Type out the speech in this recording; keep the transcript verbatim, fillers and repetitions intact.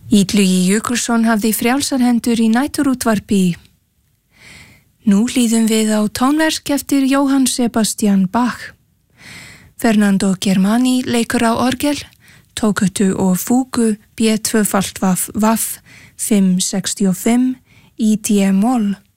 Illugi Jökulsson hafði frjálsar hendur í næturútvarpi. Nú hlýðum við á tónverk eftir Johann Sebastian Bach. Fernando Germani leikur á orgel, tókutu og fúgu B tvö Vaff fimm sextíu og fimm í D-moll.